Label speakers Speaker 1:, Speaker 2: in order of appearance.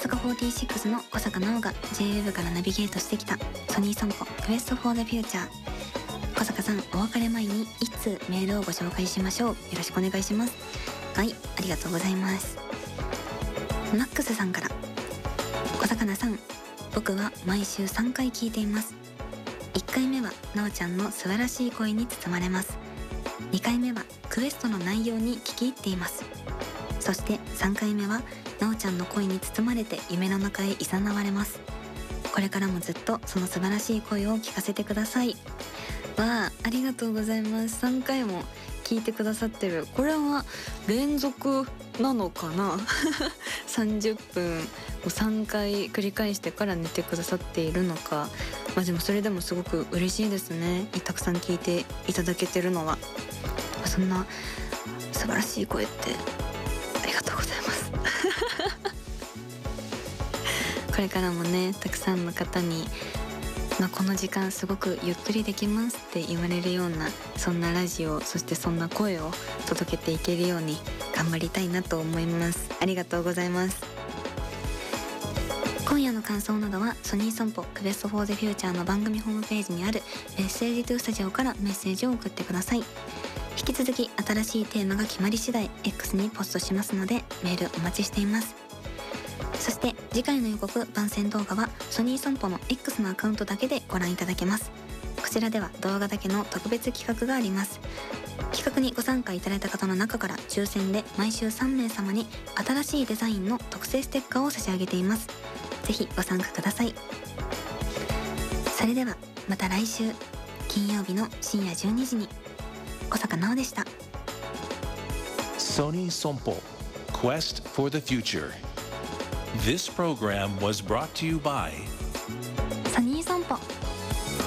Speaker 1: 坂46の小坂直が JWEB からナビゲートしてきたソニー損保クエストフォーザフューチャー。小坂さん、お別れ前に一通メールをご紹介しましょう。よろしくお願いします。はい、ありがとうございます。マックスさんから、小魚さん、僕は毎週3回聞いています。1回目はなおちゃんの素晴らしい声に包まれます。2回目はクエストの内容に聞き入っています。そして3回目はなおちゃんの声に包まれて夢の中へ誘われます。これからもずっとその素晴らしい声を聞かせてください。わあ、ありがとうございます。3回も聞いてくださってる。これは連続なのかな30分を3回繰り返してから寝てくださっているのか。でもそれでもすごく嬉しいですね。たくさん聞いていただけてるのは。そんな素晴らしい声ってありがとうございますこれからもね、たくさんの方に、この時間すごくゆっくりできますって言われるような、そんなラジオ、そしてそんな声を届けていけるように頑張りたいなと思います。ありがとうございます。今夜の感想などはソニー損保クエストフォーザフューチャーの番組ホームページにあるメッセージトゥースタジオからメッセージを送ってください。引き続き新しいテーマが決まり次第 X にポストしますので、メールお待ちしています。そして次回の予告番宣動画はソニー損保の X のアカウントだけでご覧いただけます。こちらでは動画だけの特別企画があります。企画にご参加いただいた方の中から抽選で毎週3名様に新しいデザインの特製ステッカーを差し上げています。ぜひご参加ください。それではまた来週金曜日の深夜12時に。小坂直でした。
Speaker 2: Sony Sompo Quest for the Future. This program was brought to you by
Speaker 1: ソニー損保。